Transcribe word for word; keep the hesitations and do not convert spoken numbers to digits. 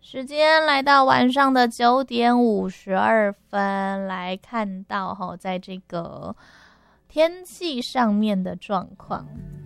时间来到晚上的九点五十二分，来看到哈，在这个天气上面的状况。